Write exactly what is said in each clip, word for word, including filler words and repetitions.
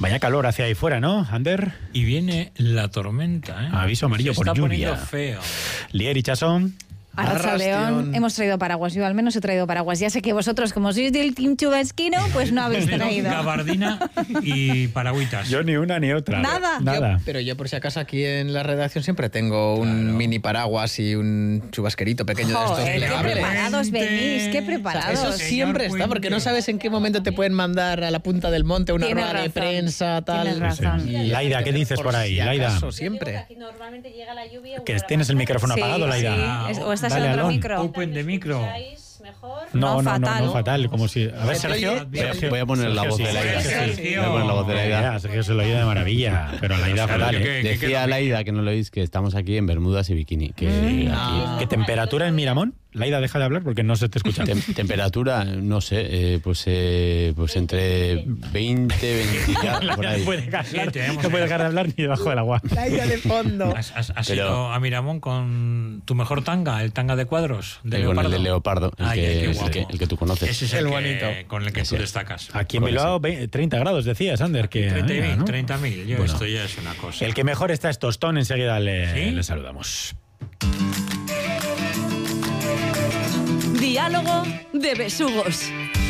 Vaya calor hacia ahí fuera, ¿no, Ander? Y viene la tormenta, ¿eh? Aviso amarillo Se por está lluvia. poniendo feo. Lier y Chasón. Arratsaldeón, hemos traído paraguas, yo al menos he traído paraguas. Ya sé que vosotros, como sois del Team Chubasquino, pues no habéis traído. Gabardina y paragüitas. Yo ni una ni otra. Nada. Nada. Yo, pero yo por si acaso aquí en la redacción siempre tengo un Claro. mini paraguas y un chubasquerito pequeño de estos Joder, qué plegables. preparados venís, qué O sea, preparados. eso siempre está, porque no sabes en qué momento te pueden mandar a la punta del monte una Tienes rueda de razón, prensa, tal. tienes razón. Y Laida, ¿qué dices por ahí, si Laida? acaso, siempre. Aquí normalmente llega la lluvia. Que tienes el micrófono Sí, apagado, Laida. sí, es- o estás Dale, en otro Alon. micro. Open de micro. Mejor. No, no, No, no, fatal. no, fatal. Como si... A ver, Sergio. Voy a- Sergio- voy a poner la Sergio, voz sí, de Laida. Sergio, sí. Sergio. Voy a poner la voz de Laida. Ya, Sergio se lo oye de maravilla, pero Laida Sergio, fatal, ¿qué- ¿eh? qué- Decía Laida, que no lo oís, que estamos aquí en Bermudas y bikini. Que Sí. aquí- ¿Qué temperatura en Miramón? Laida, deja de hablar porque no se te escucha. Tem- temperatura, no sé, eh, pues eh, pues entre veinte, veinte ya, por No ahí. puede dejar, Sí, no tenemos- puede dejar de hablar ni debajo del agua. Laida de fondo. ¿Has, has- has Pero- ido a Miramón con tu mejor tanga, el tanga de cuadros? De Eh, con leopardo. el de leopardo, el, Ay, que, ay, qué el, guapo. que, el que tú conoces. Ese es El el, que- bonito. con el que tú Ese. destacas. Aquí en Porque Bilbao, ve- treinta grados, decías, Ander, que... treinta mira, mil, ¿no? treinta mil. Yo, Bueno. esto ya es una cosa. El que mejor está es Tostón, enseguida le, ¿Sí? le saludamos. Diálogo de besugos.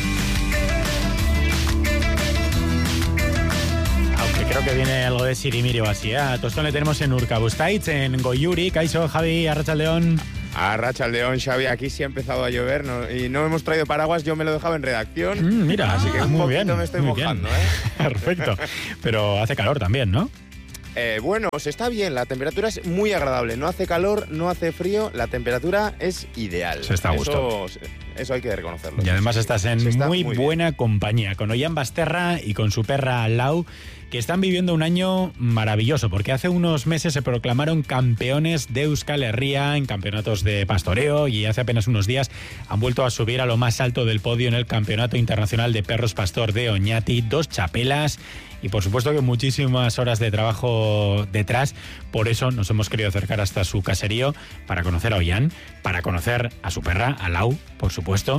Aunque creo que viene algo de sirimiri o así, ¿eh? A Tostón le tenemos en Urkabustaitz, en Goyuri, Kaixo, Javi, Arratsaldeón. Arratsaldeón, Xavi, aquí sí ha empezado a llover no, y no hemos traído paraguas, yo me lo dejaba en redacción. Mm, mira, así que un muy poquito bien, me estoy muy mojando, bien. ¿eh? Perfecto. Pero hace calor también, ¿no? Eh, bueno, se está bien, la temperatura es muy agradable, no hace calor, no hace frío, la temperatura es ideal. Se está a gusto. Eso, eso hay que reconocerlo. Y además estás en Se está muy, muy bien. buena compañía, con Ollán Basterra y con su perra Lau, que están viviendo un año maravilloso, porque hace unos meses se proclamaron campeones de Euskal Herria en campeonatos de pastoreo y hace apenas unos días han vuelto a subir a lo más alto del podio en el Campeonato Internacional de Perros Pastor de Oñati, dos chapelas y por supuesto que muchísimas horas de trabajo detrás. Por eso nos hemos querido acercar hasta su caserío para conocer a Ollán, para conocer a su perra, a Lau, por supuesto.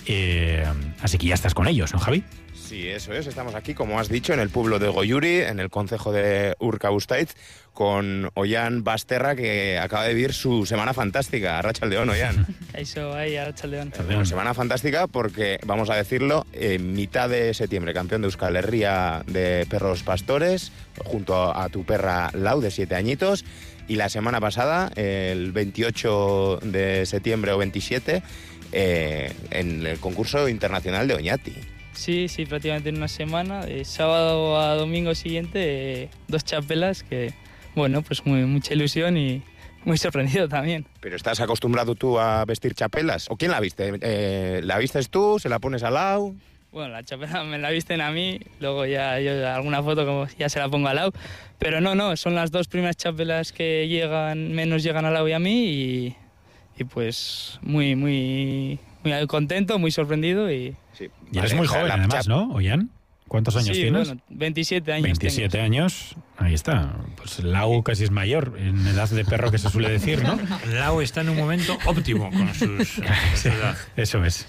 Eh, así que ya estás con ellos, ¿no, Javi? Sí, eso es, estamos aquí, como has dicho, en el pueblo de Goyuri, en el concejo de Urkabustaitz, con Ollán Basterra, que acaba de vivir su semana fantástica. Arratsaldeón, Ollán. Eso, ahí, Arratsaldeón. Bueno, semana fantástica porque, vamos a decirlo, en mitad de septiembre, campeón de Euskal Herria de perros pastores, junto a tu perra Lau, de siete añitos, y la semana pasada, el veintiocho de septiembre o veintisiete, eh, en el concurso internacional de Oñati. Sí, sí, prácticamente en una semana, de sábado a domingo siguiente, eh, dos chapelas que, bueno, pues muy, mucha ilusión y muy sorprendido también. ¿Pero estás acostumbrado tú a vestir chapelas? ¿O quién la viste? Eh, ¿La vistes tú? ¿Se la pones a Lau? Bueno, la chapela me la visten a mí, luego ya yo alguna foto como ya se la pongo a Lau, pero no, no, son las dos primeras chapelas que llegan, menos llegan a Lau y a mí y, y pues muy, muy, muy contento, muy sorprendido y... Sí. Y eres Vale, muy o sea, joven la además, chap- ¿no, Ollán? ¿Cuántos años sí, tienes? bueno, veintisiete años veintisiete tengo. años, ahí está. Pues Lau casi es mayor, en edad de perro que se suele decir, ¿no? Lau está en un momento óptimo con sus, su edad. Eso es.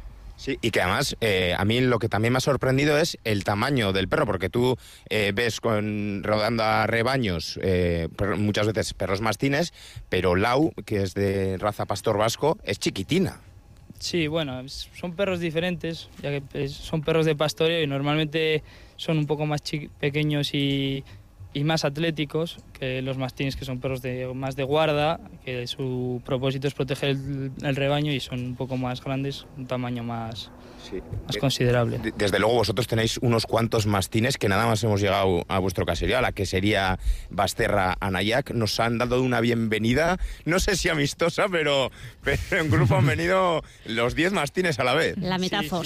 Sí, y que además eh, a mí lo que también me ha sorprendido es el tamaño del perro, porque tú eh, ves con, rodando a rebaños eh, per- muchas veces perros mastines, pero Lau, que es de raza pastor vasco, es chiquitina. Sí, bueno, es- son perros diferentes, ya que pues, son perros de pastoreo y normalmente son un poco más chi- pequeños y, y más atléticos que los mastines, que son perros de, más de guarda, que su propósito es proteger el, el rebaño y son un poco más grandes, un tamaño más, Sí. más Eh, considerable. de- Desde luego vosotros tenéis unos cuantos mastines que nada más hemos llegado a vuestro caserío, a la que sería Basterra Anayac. Nos han dado una bienvenida, no sé si amistosa, pero, pero en grupo han venido los diez mastines a la vez. La metafos.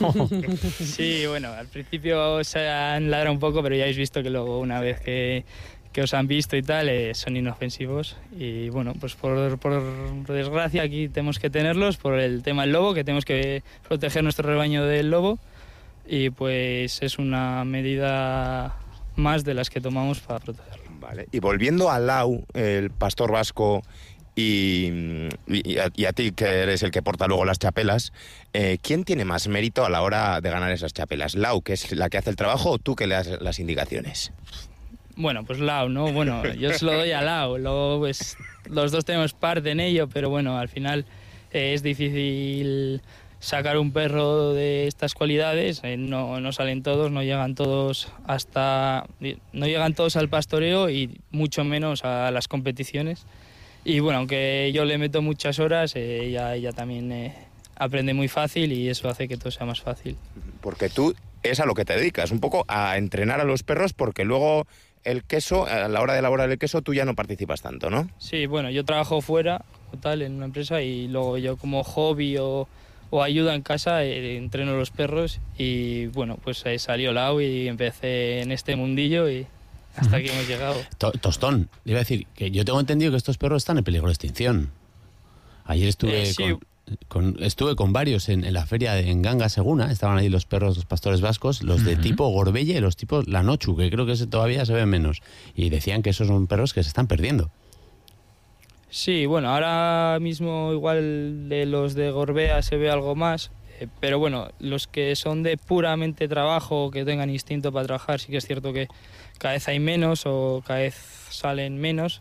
Sí, sí, bueno, al principio se han ladrado un poco, pero ya habéis visto que luego una vez que, que os han visto y tal, eh, son inofensivos. Y bueno, pues por, por desgracia aquí tenemos que tenerlos por el tema del lobo, que tenemos que proteger nuestro rebaño del lobo. Y pues es una medida más de las que tomamos para protegerlo. Vale. Y volviendo a Lau, el pastor vasco, Y, y, a, y a ti, que eres el que porta luego las chapelas, eh, ¿quién tiene más mérito a la hora de ganar esas chapelas? ¿Lau, que es la que hace el trabajo, o tú que le das las indicaciones? Bueno, pues Lau, ¿no? Bueno, yo se lo doy a Lau, luego pues los dos tenemos parte en ello, pero bueno, al final eh, es difícil sacar un perro de estas cualidades, eh, no, no salen todos, no llegan todos hasta no llegan todos al pastoreo y mucho menos a las competiciones. Y bueno, aunque yo le meto muchas horas, eh, ella, ella también eh, aprende muy fácil y eso hace que todo sea más fácil. Porque tú es a lo que te dedicas, un poco a entrenar a los perros, porque luego el queso, a la hora de elaborar el queso, tú ya no participas tanto, ¿no? Sí, bueno, yo trabajo fuera, tal, en una empresa, y luego yo como hobby o, o ayuda en casa eh, entreno los perros y bueno, pues eh, salió Lau y empecé en este mundillo y hasta aquí hemos llegado. Tostón, le iba a decir que yo tengo entendido que estos perros están en peligro de extinción. Ayer estuve, eh, sí. con, con, estuve con varios en, en la feria de, en Ganga Seguna, estaban ahí los perros, los pastores vascos, los de uh-huh. tipo Gorbella y los tipos Lanochu, que creo que ese todavía se ven menos. Y decían que esos son perros que se están perdiendo. Sí, bueno, ahora mismo igual de los de Gorbea se ve algo más, eh, pero bueno, los que son de puramente trabajo, que tengan instinto para trabajar, sí que es cierto que cada vez hay menos o cada vez salen menos,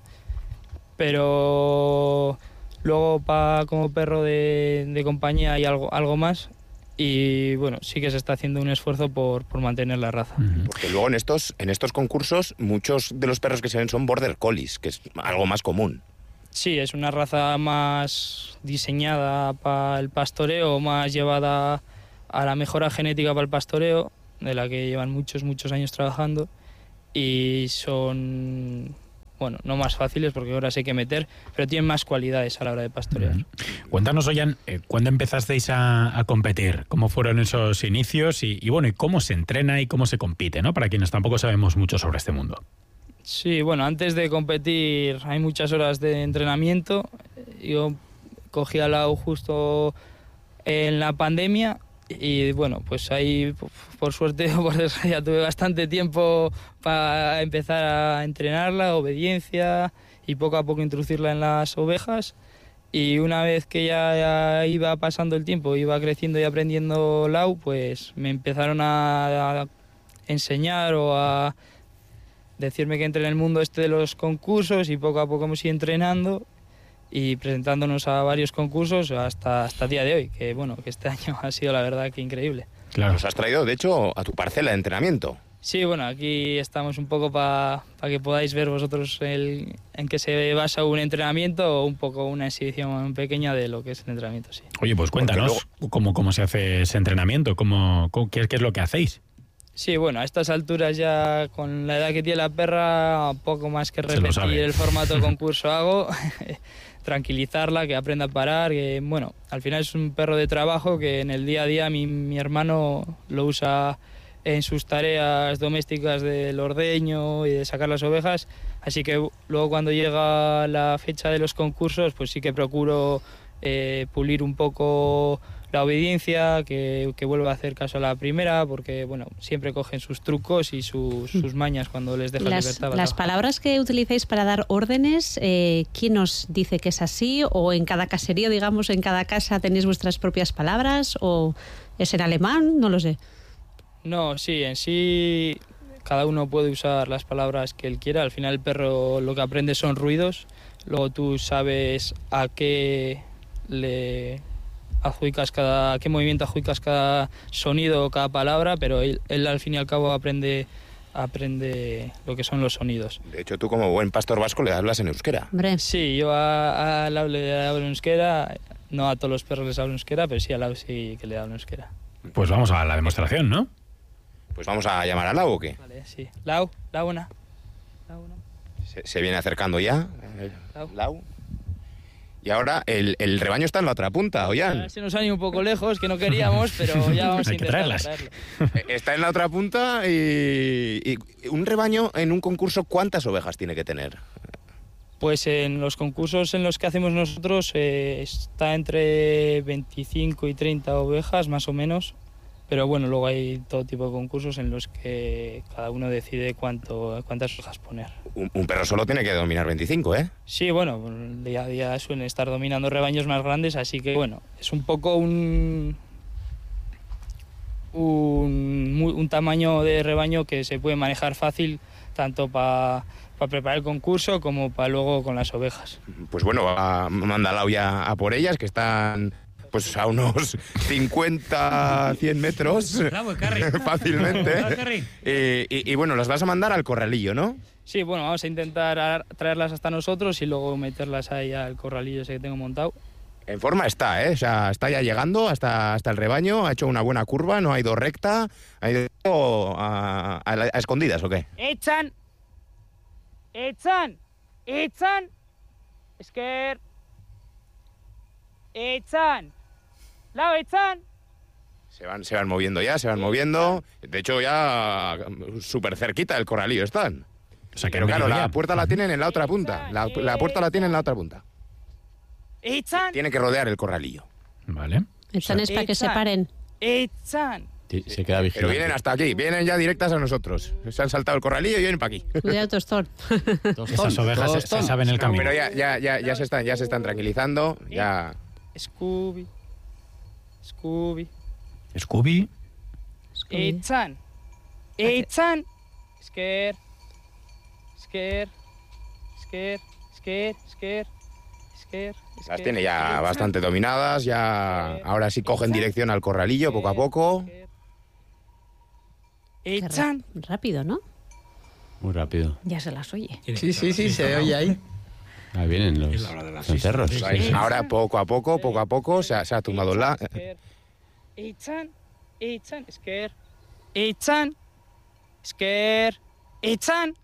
pero luego pa, como perro de, de compañía hay algo, algo más y bueno, sí que se está haciendo un esfuerzo por, por mantener la raza. Porque luego en estos, en estos concursos muchos de los perros que se ven son border collies, que es algo más común. Sí, es una raza más diseñada para el pastoreo, más llevada a la mejora genética para el pastoreo, de la que llevan muchos, muchos años trabajando. Y son, bueno, no más fáciles porque ahora sí hay que meter, pero tienen más cualidades a la hora de pastorear. Mm. Cuéntanos, Ollán, eh, ¿cuándo empezasteis a, a competir? ¿Cómo fueron esos inicios? Y, y bueno, ¿y cómo se entrena y cómo se compite, ¿no? Para quienes tampoco sabemos mucho sobre este mundo. Sí, bueno, antes de competir hay muchas horas de entrenamiento. Yo cogí a Lau justo en la pandemia. Y bueno, pues ahí por suerte o por desgracia tuve bastante tiempo para empezar a entrenarla, obediencia y poco a poco introducirla en las ovejas. Y una vez que ya, ya iba pasando el tiempo, iba creciendo y aprendiendo Lau, pues me empezaron a, a enseñar o a decirme que entré en el mundo este de los concursos y poco a poco me sigo entrenando y presentándonos a varios concursos hasta hasta el día de hoy, que bueno, que este año ha sido la verdad que increíble. Claro, nos has traído de hecho a tu parcela de entrenamiento. Sí, bueno, aquí estamos un poco para pa que podáis ver vosotros el, en qué se basa un entrenamiento o un poco una exhibición pequeña de lo que es el entrenamiento, sí. Oye, pues cuéntanos luego, cómo, cómo se hace ese entrenamiento, cómo, cómo, qué, qué es lo que hacéis. Sí, bueno, a estas alturas ya con la edad que tiene la perra, poco más que repetir el formato concurso hago. Tranquilizarla, que aprenda a parar, que bueno, al final es un perro de trabajo que en el día a día mi, mi hermano lo usa en sus tareas domésticas del ordeño y de sacar las ovejas, así que luego cuando llega la fecha de los concursos pues sí que procuro eh, pulir un poco la obediencia, que, que vuelva a hacer caso a la primera, porque bueno, siempre cogen sus trucos y sus, sus mañas cuando les dejan las, libertad. Las palabras que utilizáis para dar órdenes, eh, ¿quién os dice que es así? ¿O en cada caserío, digamos, en cada casa tenéis vuestras propias palabras? ¿O es en alemán? No lo sé. No, sí, en sí cada uno puede usar las palabras que él quiera. Al final el perro lo que aprende son ruidos, luego tú sabes a qué le adjudicas cada, a qué movimiento adjudicas cada sonido o cada palabra, pero él, él al fin y al cabo aprende, aprende lo que son los sonidos. De hecho, tú como buen pastor vasco le hablas en euskera. Hombre. Sí, yo a, a Lau le hablo en euskera, no a todos los perros les hablo en euskera, pero sí a Lau sí que le hablo en euskera. Pues vamos a la demostración, ¿no? Pues vamos a llamar a Lau, ¿o qué? Vale, sí. Lau, Lau una. Lau una. Se, se viene acercando ya. Lau. Lau. Y ahora el, el rebaño está en la otra punta, Ollán. Se nos han ido un poco lejos, que no queríamos, pero ya vamos a intentar traerlas. traerlo. Está en la otra punta y, y un rebaño en un concurso, ¿cuántas ovejas tiene que tener? Pues en los concursos en los que hacemos nosotros eh, está entre veinticinco y treinta ovejas, más o menos. Pero bueno, luego hay todo tipo de concursos en los que cada uno decide cuánto, cuántas ovejas poner. Un, un perro solo tiene que dominar veinticinco, ¿eh? Sí, bueno, día a día suelen estar dominando rebaños más grandes, así que bueno, es un poco un, un, un tamaño de rebaño que se puede manejar fácil tanto para pa preparar el concurso como para luego con las ovejas. Pues bueno, va, manda Lau ya a por ellas, que están pues a unos cincuenta, cien metros Bravo, Carrie. fácilmente. Bravo, Carrie. Eh, y, y bueno, las vas a mandar al corralillo, ¿no? Sí, bueno, vamos a intentar a- traerlas hasta nosotros y luego meterlas ahí al corralillo ese que tengo montado. En forma está, ¿eh? O sea, está ya llegando hasta, hasta el rebaño, ha hecho una buena curva, no ha ido recta, ha ido a, a- a escondidas, ¿o qué? ¡Echan! ¡Echan! ¡Echan! ¡Esker! ¡Echan! ¡Lao, echan! Se van, se van moviendo ya, se van moviendo. De hecho, ya súper cerquita del corralillo están. O sea, que Pero han claro, venido la ya. puerta la tienen en la otra punta. La, la puerta la tienen en la otra punta. ¡Echan! Tiene que rodear el corralillo. Vale. Están es para que se Echan. paren. ¡Echan! Sí, se queda Pero vigilante. vienen hasta aquí, vienen ya directas a nosotros. Se han saltado el corralillo y vienen para aquí. Cuidado, Tostón. Esas ovejas se, se saben el No, camino. pero ya, ya, ya, ya se están, ya se están tranquilizando. Ya. Scooby. Scooby. Scooby. ¡Echan! ¡Echan! ¡Esker! ¡Esker! ¡Esker! ¡Esker! ¡Esker! ¡Esker! Las tiene ya bastante dominadas, ya ahora sí cogen dirección al corralillo poco a poco. Qué ra- ¡Echan! Rápido, ¿no? Muy rápido. Ya se las oye. Sí, sí, sí, se oye ahí. Ahí vienen los, Es la hora de la los siesta. cerros. Sí, Ahí, ahora poco a poco, poco a poco se ha, se ha tumbado la... Esker. ¡Echan! ¡Echan! ¡Esker! ¡Echan! ¡Esker! ¡Echan!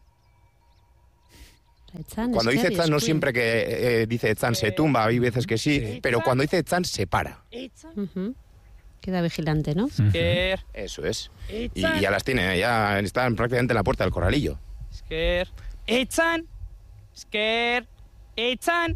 Echan, Cuando es dice que Tzan, no es siempre que eh, dice Tzan se tumba, hay veces que sí, pero cuando dice Tzan se para. ¡Echan! Ujú. Queda vigilante, ¿no? ¡Esker! Eso es. Y, ¡Echan! y ya las tiene, ya están prácticamente en la puerta del corralillo. ¡Esker! ¡Echan! ¡Esker! ¡Echan!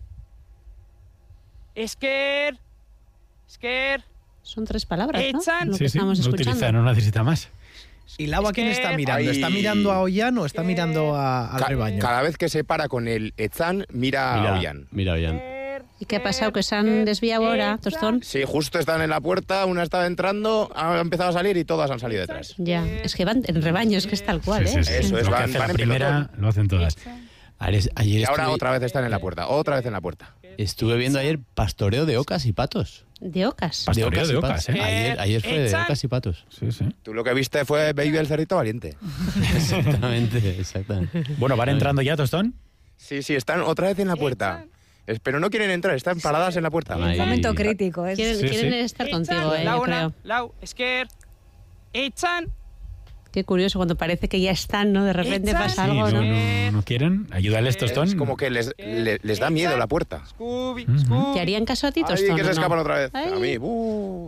¡Esker! ¡Esker! Son tres palabras, ¿no? Echan. Lo Sí, que sí, estamos no escuchando. utiliza, no necesita más. ¿Y Lau a quién Es que- está mirando? ¿Está Ahí- mirando a Ollán o está mirando a- al Ca- rebaño? Cada vez que se para con el Tzan, mira, a Mira, Ollán. mira, Ollán. ¿Y qué ha pasado? ¿Que se han desviado ahora, Tostón? Sí, justo están en la puerta, una estaba entrando, ha empezado a salir y todas han salido detrás. Ya, es que van en rebaño, es que es tal cual, Sí, ¿eh? sí, sí. Eso es, Lo que van- hace van la en primera lo hacen todas. Ayer, ayer Y ahora estuve, otra vez están en la puerta, otra vez en la puerta. estuve viendo ayer pastoreo de ocas y patos. De ocas. Pastoreo de y ocas, patos. ¿eh? Ayer, ayer fue de Echan. ocas y patos. Sí, sí. Tú lo que viste fue Baby el cerrito valiente. Exactamente, exactamente. Bueno, ¿van entrando ya, Tostón? Sí, sí, están otra vez en la puerta. Es- Pero no quieren entrar, están paradas en la puerta. Ahí. Un momento crítico. Es... Quieren, Sí, quieren sí. estar contigo, ¡Echan! ¿eh? Yo Launa, creo. Lau, Esker. ¡Echan! Qué curioso, cuando parece que ya están, ¿no? De repente Echan. pasa Sí, algo, no, ¿no? no, no quieren. Ayúdales, Tostón. Es como que les, le- les da miedo la puerta. Scooby, Ujú. Scooby. ¿Te harían caso a ti, Ay, Tostón? que o se no? escapan otra vez. Ay. A mí, uh.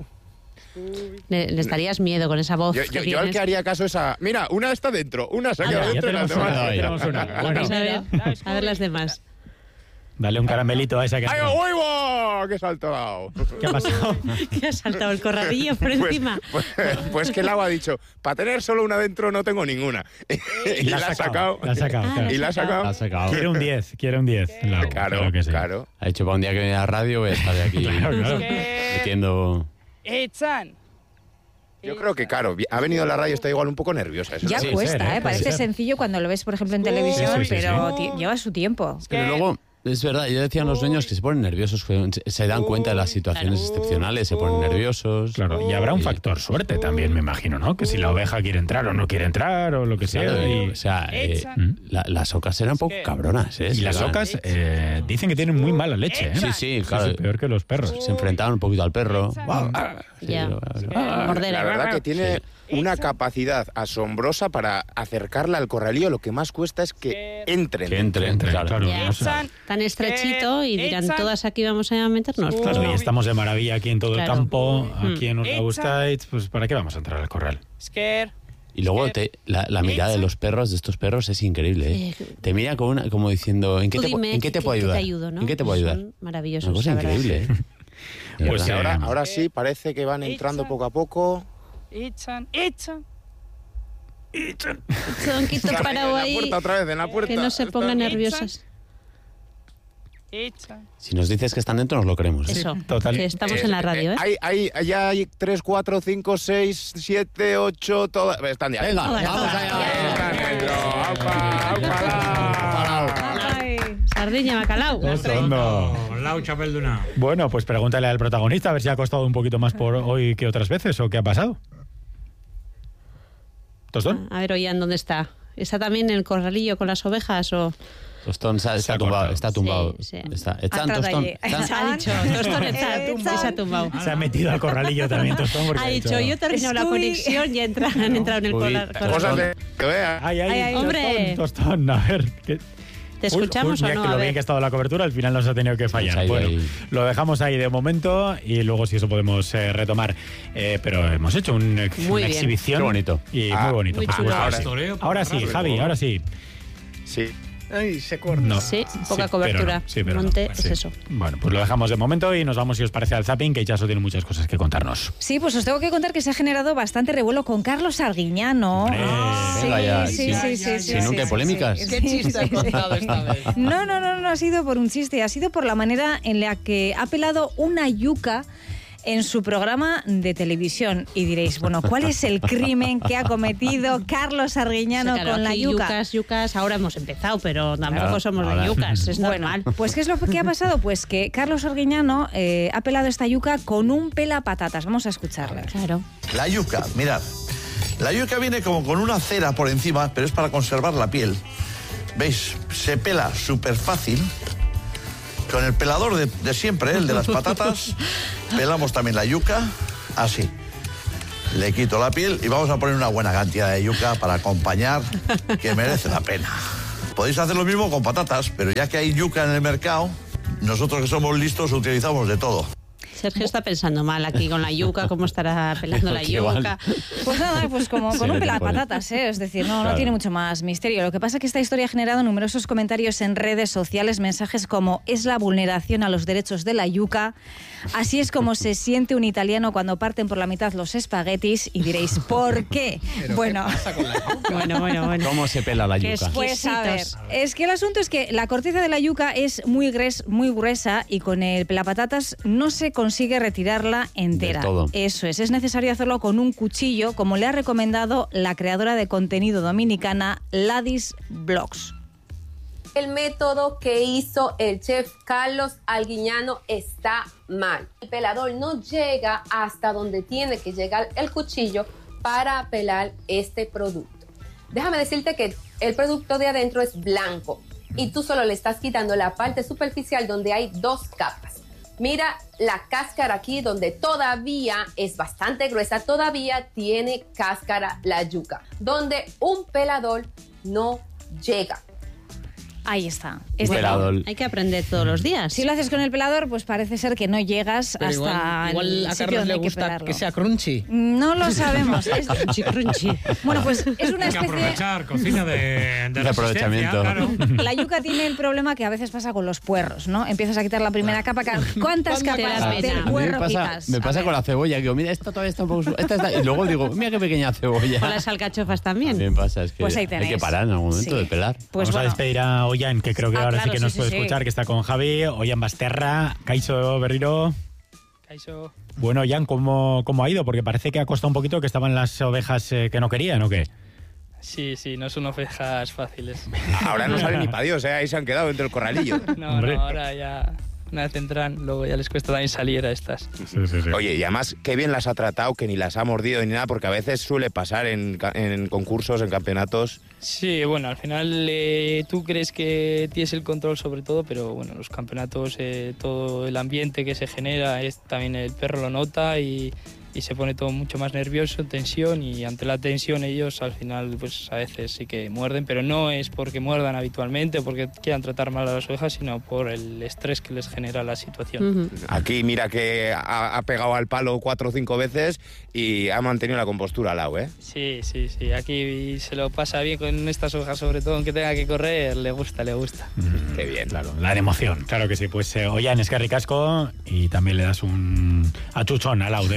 Le, les darías miedo con esa voz Yo, que yo, yo al tienes. que haría caso es a... Mira, una está dentro, una se ha Ah, quedado ya dentro y las tenemos una, demás... ya tenemos una. Bueno, Vamos a ver, a ver las demás. dale un caramelito a esa que ¡Ay, está. huevo! ¡Qué salto ha dado! ¿Qué ha pasado? Que ha saltado el corralillo por Pues, encima. pues, pues que el agua ha dicho, para tener solo una dentro no tengo ninguna. y la ha sacado. La ha sacado, Ah, claro. Y la ha sacado. La ha sacado. Quiere un diez, quiere un diez. Lau, Claro, que sí. claro. Ha dicho para un día que viene a la radio voy a estar de aquí Claro, claro. Esker. metiendo... ¡Echan! Yo creo que, claro, vi- ha venido a la radio, está igual un poco nerviosa. eso Ya sí. Sí, cuesta, ser, ¿eh? ¿eh? Puede Parece ser. sencillo cuando lo ves, por ejemplo, en Sí, televisión, sí, sí, pero sí. ti- lleva su tiempo. Pero luego, es verdad, yo decía a los dueños que se ponen nerviosos, que se- se dan cuenta de las situaciones excepcionales, se ponen nerviosos. Claro, y habrá un Y- factor suerte también, me imagino, ¿no? Que si la oveja quiere entrar o no quiere entrar o lo que sea. Claro, y, o sea, eh, Echan. la- las ocas eran un poco cabronas, ¿eh? y las Se ocas eh, dicen que tienen muy mala leche, ¿eh? Sí, sí, claro. Sí, peor que los perros. se enfrentaban un poquito al perro. Guau, ah, sí, Ya. ah, Morder. La verdad que tiene Sí. una capacidad asombrosa para acercarla al corralillo. Lo que más cuesta es que entren. Que entren, Entren, claro. claro. Ya. o sea, Echan. Tan estrechito y dirán, Echan. todas aquí vamos a meternos. Claro, y estamos de maravilla aquí en todo Claro. el campo, Mm. aquí en Echan. Urlaustait, pues ¿para qué vamos a entrar al corral? Esker. Y luego te, la, la mirada de los perros, de estos perros, es increíble. ¿eh? Eh, Te mira como, una, como diciendo, ¿en qué, Tú te, pu- dime ¿en qué te que- puedo que ayudar? te ayudo, ¿no? ¿En qué te puedo ayudar? Son maravillosos, Una cosa la verdad. increíble. ¿eh? De Pues Y verdad. ahora, Eh, ahora sí, parece que van entrando Echan. poco a poco. echan, echan. Zonquito Está parado en la ahí, puerta, otra vez, en la puerta. que no se Está- pongan nerviosas. Echan. Si nos dices que están dentro, nos lo creemos. ¿eh? Eso, total. que estamos Eh, en la radio, ¿eh? Hay, hay, ya hay tres, cuatro, cinco, seis, siete, ocho, todas. Están ya. Venga, Todas, vamos todas. allá. Están dentro. ¡Aupa, aupa! Ay. Sardiña, bacalao. Tostondo. Lau chapelduna. Bueno, pues pregúntale al protagonista a ver si ha costado un poquito más por hoy que otras veces o qué ha pasado. ¿Tostón? A ver, Ollán, ¿dónde está? ¿Está también en el corralillo con las ovejas o...? Tostón se ha- Se está ha tumbado. cortado. Está tumbado. Sí, sí. Está, Ha Echan, entrado Tostón. allí. Echan. Ha dicho, Tostón está, se ha tumbado. Se ha metido al corralillo también, Tostón. Porque Ha dicho, yo termino la Estoy- conexión y entra- han entrado en el Uy, corral. Cosas de que vea. Ay, ay, Ay, ay. Hombre. Tostón, Tostón, a ver. ¿qué? ¿Te escuchamos Uy, uy, o mira no? que A lo bien ver. que ha estado la cobertura, al final nos ha tenido que fallar. Se ha ido Bueno, ahí. lo dejamos ahí de momento y luego si eso podemos eh, retomar. Eh, pero hemos hecho un ex- Muy una bien. exhibición. Qué bonito. Y Ah, muy bonito. muy por chulo. supuesto. Pastoreo por Ahora la sí, radio. Javi, ahora sí. Sí. Ay, se corta. No. Sí, Sí, poca pero cobertura. no. Sí, pero no. Monte Pues es sí. eso. Bueno, pues lo dejamos de momento y nos vamos, si os parece, al zapping, que Chaso tiene muchas cosas que contarnos. Sí, pues os tengo que contar que se ha generado bastante revuelo con Carlos Arguiñano. Hombre, sí, venga ya, sí, sin- sí, sí, sí, sin sí, nunca sí, polémicas. sí, ¿Qué sí, chiste has sí. contado esta vez? No, no, no, no ha sido por un chiste, ha sido por la manera en la que ha pelado una yuca en su programa de televisión. Y diréis, bueno, ¿cuál es el crimen que ha cometido Carlos Arguiñano O sea, claro, con la aquí yuca? yucas, yucas, ahora hemos empezado, pero tampoco Claro, somos ahora. de yucas, es Bueno, normal. pues ¿qué es lo que ha pasado? Pues que Carlos Arguiñano eh, ha pelado esta yuca con un pelapatatas. Vamos a escucharle. Claro. La yuca, mirad. La yuca viene como con una cera por encima, pero es para conservar la piel. ¿Veis? Se pela súper fácil. Con el pelador de, de siempre, ¿eh? El de las patatas, pelamos también la yuca, así. Le quito la piel y vamos a poner una buena cantidad de yuca para acompañar, que merece la pena. Podéis hacer lo mismo con patatas, pero ya que hay yuca en el mercado, nosotros que somos listos utilizamos de todo. Sergio está pensando mal aquí con la yuca, cómo estará pelando la Qué igual. yuca. Pues nada, pues como Sí, con un le pelapatatas, ¿eh? Es decir, no, no Claro. tiene mucho más misterio. Lo que pasa es que esta historia ha generado numerosos comentarios en redes sociales, mensajes como es la vulneración a los derechos de la yuca, así es como se siente un italiano cuando parten por la mitad los espaguetis, y diréis, ¿por qué? Bueno, Bueno, bueno, bueno. ¿Cómo se pela la Qué yuca? es- pues a ver, Exquisitos. es que el asunto es que la corteza de la yuca es muy, gres, muy gruesa y con el pelapatatas no se consigue retirarla entera. Del todo. Eso es, es necesario hacerlo con un cuchillo, como le ha recomendado la creadora de contenido dominicana Ladis Blogs. El método que hizo el chef Carlos Arguiñano está mal. El pelador no llega hasta donde tiene que llegar el cuchillo para pelar este producto. Déjame decirte que el producto de adentro es blanco y tú solo le estás quitando la parte superficial donde hay dos capas. Mira la cáscara aquí donde todavía es bastante gruesa, todavía tiene cáscara la yuca, donde un pelador no llega. Ahí está. Un Es de- pelador. Hay que aprender todos los días. Si lo haces con el pelador, pues parece ser que no llegas Pero hasta igual, igual el a sitio Carlos donde le hay que gusta pelarlo. que sea crunchy. No lo sabemos. Es- Crunchy, crunchy. Bueno, pues es una Hay que especie... aprovechar cocina de, de, De aprovechamiento. resistencia, claro. La yuca tiene el problema que a veces pasa con los puerros, ¿no? Empiezas a quitar la primera capa. ¿Cuántas ¿Cuántas capas capas? del A mí me puerro pasa, quitas? me A pasa ver. con la cebolla, que digo, mira, esta todavía está un poco... su- Esta está... Y luego digo, mira qué pequeña cebolla. Con las alcachofas también. También pasa, es que Pues ahí hay tenéis. que parar en algún momento Sí. de pelar. Pues Vamos bueno. a despedir a Ollán, que creo que Ah, ahora claro, sí que sí, nos sí, puede sí. escuchar, que está con Javi. Ollán Basterra, Caixo Berriro. Caixo. Bueno, Ollán, ¿cómo, ¿cómo ha ido? Porque parece que ha costado un poquito, que estaban las ovejas eh, que no querían, ¿o qué? Sí, sí, no son ovejas fáciles. Ahora no salen ni para Dios, ¿eh? Ahí se han quedado dentro del corralillo. No, Hombre. no, ahora ya una vez entran, luego ya les cuesta también salir a estas. Sí, sí, sí. Oye, y además, qué bien las ha tratado, que ni las ha mordido ni nada, porque a veces suele pasar en, ca- en concursos, en campeonatos. Sí, bueno, al final eh, tú crees que tienes el control sobre todo, pero bueno, los campeonatos, eh, todo el ambiente que se genera, es, también el perro lo nota y, y se pone todo mucho más nervioso, tensión, y ante la tensión ellos al final pues a veces sí que muerden, pero no es porque muerdan habitualmente o porque quieran tratar mal a las ovejas, sino por el estrés que les genera la situación. Ujú. Aquí mira que ha, ha pegado al palo cuatro o cinco veces y ha mantenido la compostura al lado, ¿eh? Sí, sí, sí, aquí se lo pasa bien con estas ovejas, sobre todo aunque tenga que correr, le gusta, le gusta. Mm, Qué bien. Claro, la de emoción. Claro que sí. Pues eh, Ollán, es que ricasco y también le das un achuchón al lado de nuestra parte.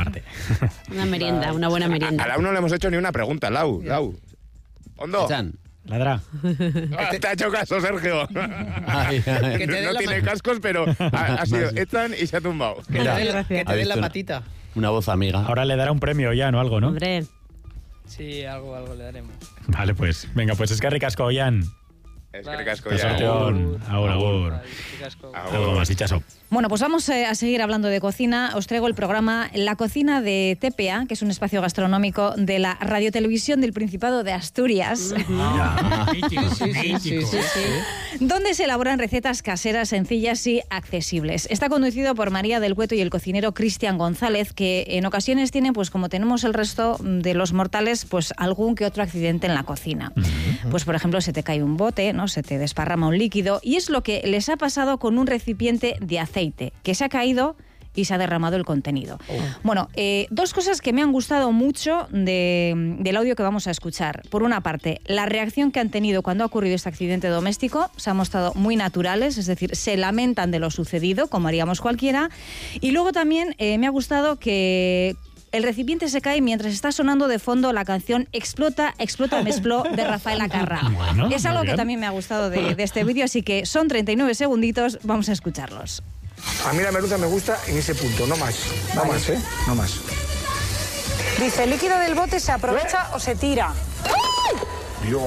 parte. Una merienda, una buena merienda. A, a Lau no le hemos hecho ni una pregunta, Lau. Lau. Hondo. Echan. Ladra. Ah, te ha hecho caso, Sergio. Ay, ay. Que te dé No la tiene ma- cascos, pero ha, ha sido Ethan y se ha tumbado. Que te Mira, dé la- gracias. que te ha dé la visto una- patita. Una voz amiga. Ahora le dará un premio ya, ¿no? Algo, ¿no? Hombre, Sí, algo, algo le daremos. Vale, pues venga, pues es que ricasco, Ollán. Es que casco Te ya. sorteón. Agur, agur. Vale, casco. Algo más, hichazo. Bueno, pues vamos eh, a seguir hablando de cocina. Os traigo el programa La Cocina de T P A, que es un espacio gastronómico de la radiotelevisión del Principado de Asturias, Mítico, Sí, sí, sí, sí, sí. donde se elaboran recetas caseras sencillas y accesibles. Está conducido por María del Cueto y el cocinero Cristian González, que en ocasiones tiene, pues como tenemos el resto de los mortales, pues algún que otro accidente en la cocina. Pues por ejemplo, se te cae un bote, ¿no? Se te desparrama un líquido, y es lo que les ha pasado con un recipiente de aceite que se ha caído y se ha derramado el contenido. Bueno, eh, dos cosas que me han gustado mucho de, del audio que vamos a escuchar. Por una parte, la reacción que han tenido cuando ha ocurrido este accidente doméstico se ha mostrado muy naturales, es decir, se lamentan de lo sucedido, como haríamos cualquiera. Y luego también eh, me ha gustado que el recipiente se cae mientras está sonando de fondo la canción Explota, Explota, me expló de Rafael Acarrá. Bueno, es muy algo que bien. también me ha gustado de, de este vídeo, así que son treinta y nueve segunditos, vamos a escucharlos. A mí la merluza me gusta en ese punto, no más. No más, ¿eh? No más. Dice, ¿el líquido del bote se aprovecha o se tira? Dios.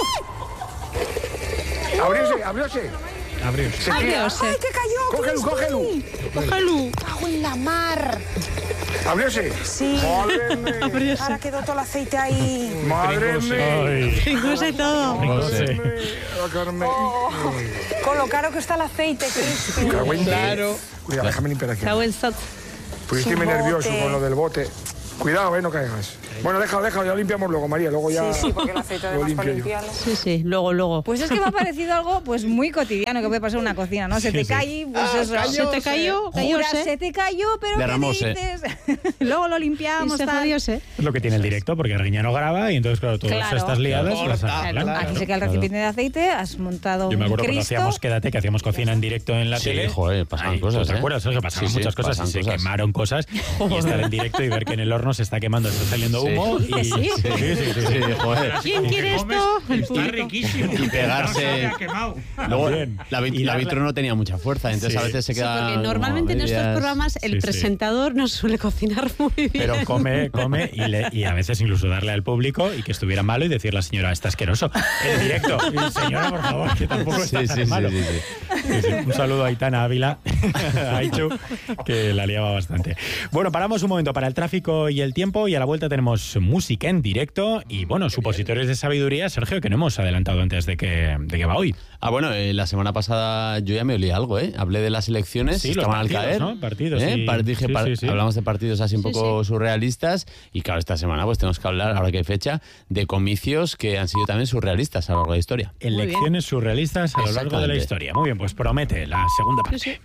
Abrióse, abrióse. Abrióse. Se tira. ¡Ay, que cayó! Cógelo, cógelo. ¡Cógelo! ¡Cago en la mar! Abrióse. Sí. Madre mía. Ahora quedó todo el aceite ahí. Madre mía. Ay, incluso y todo. no sé. Ah, Carmen. Con lo caro que está el aceite, Cristi. Cago en Claro. Cuidado, déjame limpiar aquí. Cago en sot. Pues estoy muy Bote. nervioso con lo del bote. Cuidado, eh, no caigas. Bueno, déjalo, déjalo, ya lo limpiamos luego, María. Luego ya. Sí, sí, porque el aceite lo además para limpio yo. limpiarlo. Sí, sí, luego, luego. Pues es que me ha parecido algo pues muy cotidiano que puede pasar en una cocina, ¿no? Se te Sí, sí. cae, pues Ah, eso. cayó, ¿Se te cayó? Jura, Cayóse. se te cayó, pero Derramóse. ¿qué dices? Luego lo Y limpiamos. se tal. jodióse. Es lo que tiene el directo, porque Arguiñano graba y entonces, claro, todas Claro. estas liadas Corta, las arreglan. claro. Aquí se queda el recipiente de aceite, has montado Yo me un acuerdo cuando Cristo. hacíamos Quédate, que hacíamos cocina en directo en la Sí, tele. joder, pasaban Ay, cosas, ¿Te ¿eh? acuerdas? Sergio? Pasaban Sí, sí, muchas cosas pasan y se cosas. quemaron cosas. Y estar en directo y ver que en el horno se está quemando, está saliendo Sí. humo. Y, ¿Sí? sí, sí, sí, sí, sí. Sí, joder. ¿Quién quiere esto? El Está público. riquísimo. Y pegarse. No se había quemado. Luego, También. la, vit- Y la darle- vitro no tenía mucha fuerza, entonces Sí. a veces se Sí, queda. porque normalmente en como estos medias- programas el Sí, sí. presentador no suele cocinar muy bien. Pero come, come y, le- y a veces incluso darle al público y que estuviera malo y decir la señora, está asqueroso. En directo. Y, señora, por favor, que tampoco está Sí, tan sí, sí, malo. sí, sí. Sí, sí. Un saludo a Aitana Ávila, a Aichu, que la liaba bastante. Bueno, paramos un momento para el tráfico y el tiempo y a la vuelta tenemos música en directo y, bueno, supositorios de sabiduría, Sergio, que no hemos adelantado antes de que, de que va hoy. Ah, bueno, eh, la semana pasada yo ya me olí algo, ¿eh? Hablé de las elecciones, Sí, los estaban al partidos, caer. ¿no? Partidos, ¿eh? sí. Par- dije, Sí, par- sí, sí. Hablamos de partidos así un Sí, poco surrealistas y claro, esta semana pues tenemos que hablar, ahora que hay fecha, de comicios que han sido también surrealistas a lo largo de la historia. Elecciones surrealistas a lo largo de la Exactamente. historia. Muy bien, pues promete la segunda parte.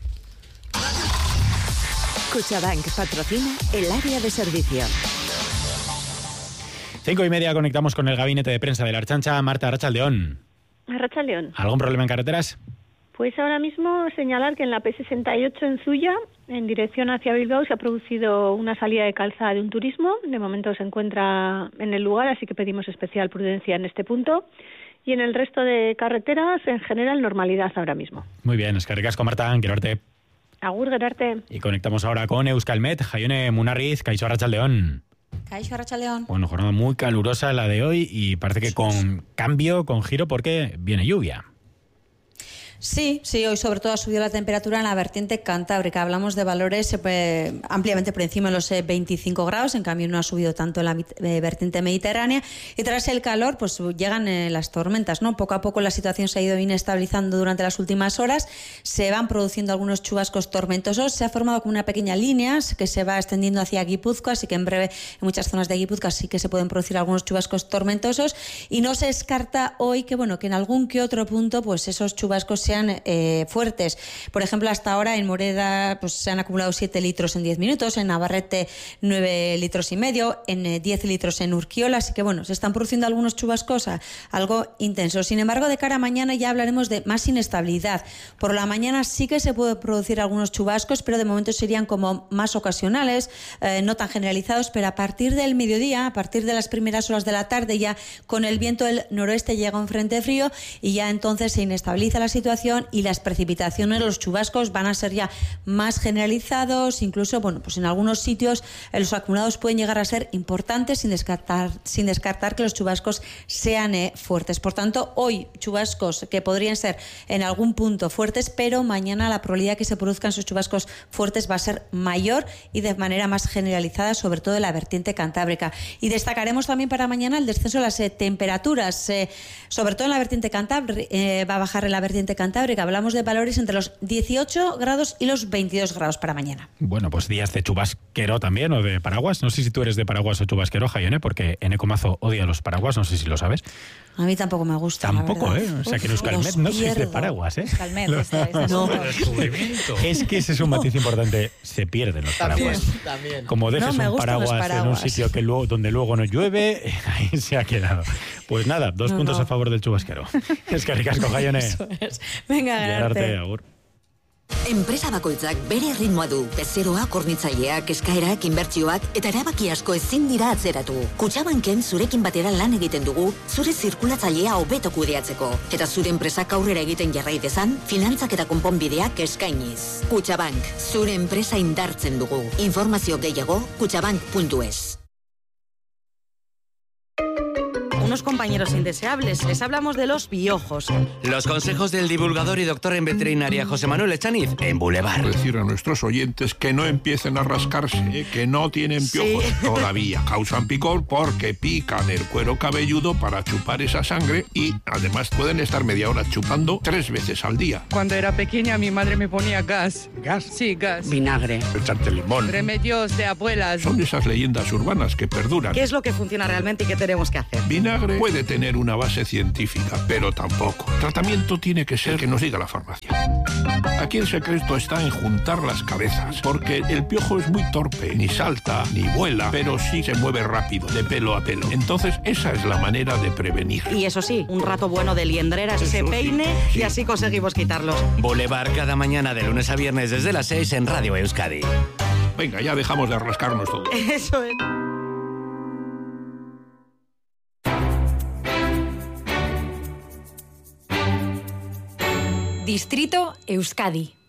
Cuchabank patrocina el área de servicio. Cinco y media conectamos con el gabinete de prensa de la Archancha. Marta Arrachaldeón. Arrachaldeón. ¿Algún problema en carreteras? Pues ahora mismo señalar que en la P sesenta y ocho en Zuya, en dirección hacia Bilbao, se ha producido una salida de calzada de un turismo. De momento se encuentra en el lugar, así que pedimos especial prudencia en este punto. Y en el resto de carreteras, en general, normalidad ahora mismo. Muy bien, es que ricasco, Marta, quiero verte. Agur, Gerarte. Y conectamos ahora con Euskalmet, Jaione Munarriz, Kaixo Arrachaldeón. Caixo Arrachaldeón. Bueno, jornada muy calurosa la de hoy y parece que con cambio, con giro, porque viene lluvia. Sí, sí, hoy sobre todo ha subido la temperatura en la vertiente cantábrica. Hablamos de valores eh, ampliamente por encima de los eh, veinticinco grados, en cambio no ha subido tanto en la eh, vertiente mediterránea. Y tras el calor, pues llegan eh, las tormentas, ¿no? Poco a poco la situación se ha ido inestabilizando durante las últimas horas. Se van produciendo algunos chubascos tormentosos. Se ha formado como una pequeña línea que se va extendiendo hacia Guipúzcoa, así que en breve en muchas zonas de Guipúzcoa sí que se pueden producir algunos chubascos tormentosos. Y no se descarta hoy que, bueno, que en algún que otro punto, pues esos chubascos se sean eh, fuertes. Por ejemplo, hasta ahora en Moreda pues, se han acumulado siete litros en diez minutos, en Navarrete nueve litros y medio, en eh, diez litros en Urquiola, así que bueno, se están produciendo algunos chubascos a, algo intensos. Sin embargo, de cara a mañana ya hablaremos de más inestabilidad. Por la mañana sí que se puede producir algunos chubascos, pero de momento serían como más ocasionales, eh, no tan generalizados, pero a partir del mediodía, a partir de las primeras horas de la tarde, ya con el viento del noroeste llega un frente frío y ya entonces se inestabiliza la situación y las precipitaciones, los chubascos van a ser ya más generalizados, incluso, bueno, pues en algunos sitios eh, los acumulados pueden llegar a ser importantes sin descartar, sin descartar que los chubascos sean eh, fuertes. Por tanto, hoy chubascos que podrían ser en algún punto fuertes, pero mañana la probabilidad de que se produzcan esos chubascos fuertes va a ser mayor y de manera más generalizada, sobre todo en la vertiente cantábrica. Y destacaremos también para mañana el descenso de las eh, temperaturas, eh, sobre todo en la vertiente cantábrica, eh, va a bajar en la vertiente cantábrica. Hablamos de valores entre los dieciocho grados y los veintidós grados para mañana. Bueno, pues días de chubasquero también, o de paraguas. No sé si tú eres de paraguas o chubasquero, Jaione, porque Eneco Mazo odia los paraguas, no sé si lo sabes. A mí tampoco me gusta. Tampoco, ¿eh? O sea, que en Euskalmet no sois de paraguas, ¿eh? Euskalmet, este, este no. Descubrimiento. Es que ese es un matiz importante. Se pierden los También, paraguas. también. Como dejes No, me un gustan los paraguas, en un paraguas. sitio que luego, donde luego no llueve, ahí se ha quedado. Pues nada, dos No, puntos no. a favor del chubasquero. Es que ricasco, Jaione. Eso es. Venga, Gerarte, ganarte. agur. Enpresa bakoitzak bere ritmoa du. Bezeroa, kornitzaileak, eskaerak, inbertsioak eta erabaki asko ezin dira atzeratu. Kutxabanken zurekin batera lan egiten dugu, zure zirkulatzailea hobeto kudeatzeko. Eta zure enpresak aurrera egiten jarrai dezan, finantzak eta konponbideak eskainiz. Kutxabank, zure enpresa indartzen dugu. Informazio gehiago, kutxabank puntu es. Unos compañeros indeseables. Les hablamos de los piojos. Los consejos del divulgador y doctor en veterinaria José Manuel Echaniz en Boulevard. Decir a nuestros oyentes que no empiecen a rascarse, ¿eh? Que no tienen piojos Sí. todavía. Causan picor porque pican el cuero cabelludo para chupar esa sangre y además pueden estar media hora chupando tres veces al día. Cuando era pequeña mi madre me ponía gas. ¿Gas? Sí, gas. Vinagre. Echarte limón. Remedios de abuelas. Son esas leyendas urbanas que perduran. ¿Qué es lo que funciona realmente y qué tenemos que hacer? Vinagre puede tener una base científica, pero tampoco. El tratamiento tiene que ser que nos diga la farmacia. Aquí el secreto está en juntar las cabezas, porque el piojo es muy torpe, ni salta, ni vuela, pero sí se mueve rápido, de pelo a pelo. Entonces, esa es la manera de prevenir. Y eso sí, un rato bueno de liendreras, Eso se sí, peine sí. y así conseguimos quitarlos. Boulevard cada mañana de lunes a viernes desde las seis en Radio Euskadi. Venga, ya dejamos de rascarnos todo. Eso es. Distrito Euskadi.